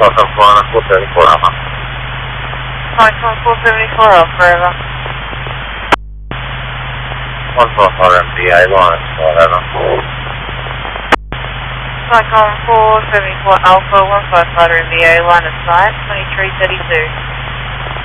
Welcome to 474 Alpha. Cyclone 474 Alpha, over. 144 MBA, Lawrence, whatever. Cyclone 474 Alpha, 155 MBA, line of sight, 2332.